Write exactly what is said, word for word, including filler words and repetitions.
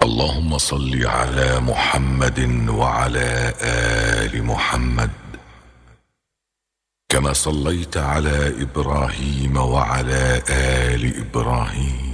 اللهم صل على محمد وعلى آل محمد كما صليت على إبراهيم وعلى آل إبراهيم